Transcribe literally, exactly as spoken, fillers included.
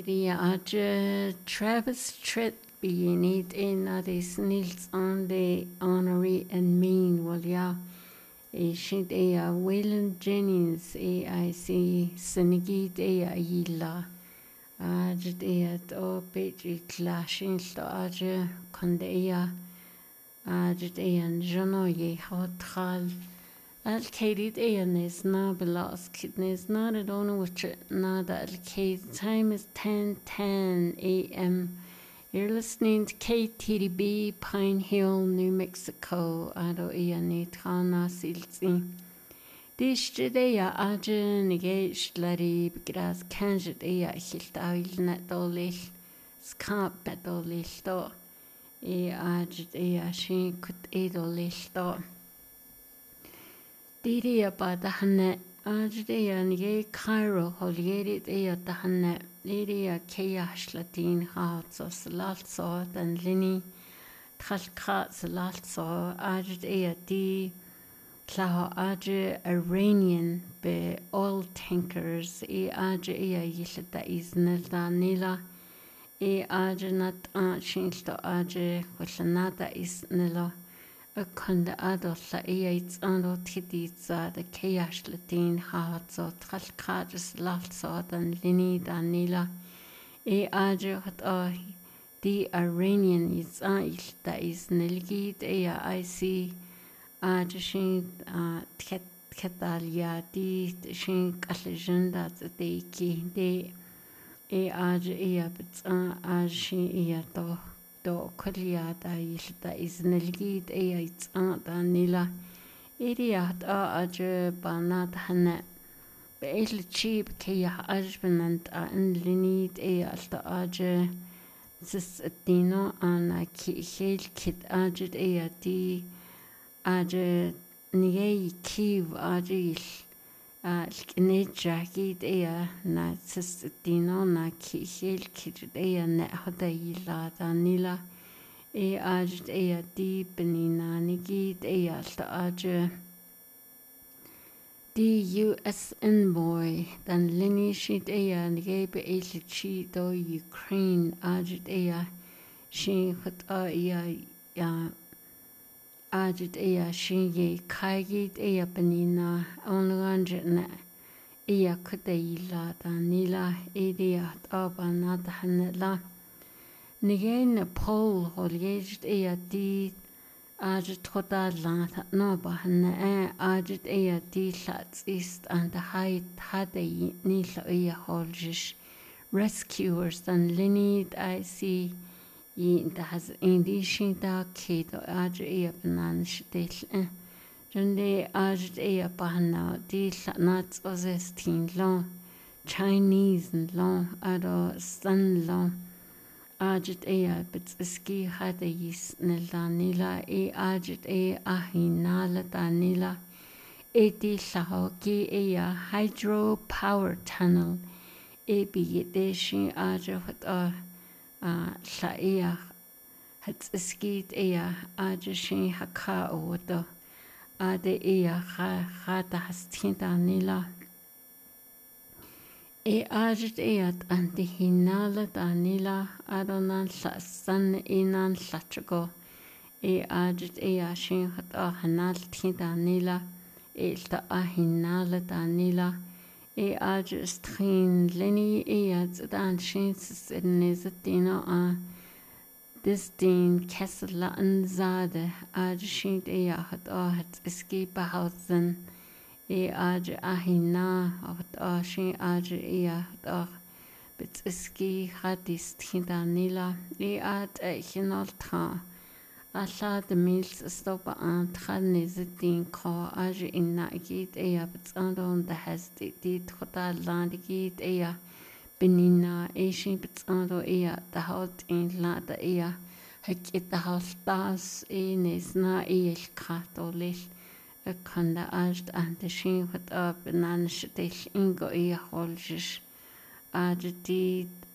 Iria aja Travis Tritt be need in at is nils on the honorary and mean well ya e shit e a Waylon Jennings e I see Senegit e a yila aja e at o page clashing sto aja konde e a aja e an jono ye hot khal Al Katie Ian is not belost kidneys not at all which not al Kate time is ten ten a.m. You're listening to K T D B Pine Hill, New Mexico. Ado Ian Itana Silsi. This today aja negate lari because canjit ea hiltail net dolil scamp dolil do e ajit ea she could edolil do. Diria ba dahane ajdeya nge Cairo holgerit eya dahane diria keyash latin hatso salalso dan lini thalka salalso ajdeya di klaho aj Iranian be oil tankers e aj eya yilda iznel danila e aj nat anshinto aj kulnada isnelo Akunda adolla eits ando tiditsa the chaos latin hatso thalkadis lalso dan lini danila e ajo hat o the Iranian is ail that is nelgid e I see ajo shin tket ketalia di shin kalejanda de ki de e ajo e abts ajo shin e to do kuliada yilda iznelgid eits danila iriat a aje banat hana beil cheap ke ajbenant an linid e alta aje sis dino ana ki hel kit aje e di aje niye kiv aje a knejagid e na sis dino na ki hel kit e na hada yila danila e ajd e di benina nigid e alta aje di U S envoy dan lini shit e nige be e chi do Ukraine ajd e shi hot a ya ya ajd e shi ye kaigid e benina onlanje na e kudayila danila e dia abana danla Nigen Paul holged e di ajit hoda lat no bahna e ajit e di lats ist and the height had a nil e holgish rescuers and linid I see in the has in the shinda kedo aj e banan shtel Junde ajit e bahna di nats ozestin long Chinese long ado sun long Ajit ea bits iski hada yis nila e ajit e ahinala danila e di lahoki ea hydro power tunnel e bi deshi aja hot a la ea hats iskit ea aja shi haka odo ade ea hada hastinda nila E ajit eat antihinala danila adonan san inan lachago. E ajit ea shin hat a hanal danila e ta ahinala danila. E ajit strin leni eat dan shin sinezatina a distin kessela anzade ajit ea hat a hat escape hausen. E aj ahina at ashi aj ea dag bit iski hadis tindanila e at hinal tra alla de mils stop an tranesitin ko aj inna git ea bit andon de has dit khota land git ea benina e shi bit ando ea de halt in la de ea hek it de haltas e nesna e katolis Kanda ajt and the shin with up and an shtill ingo e holjish ajti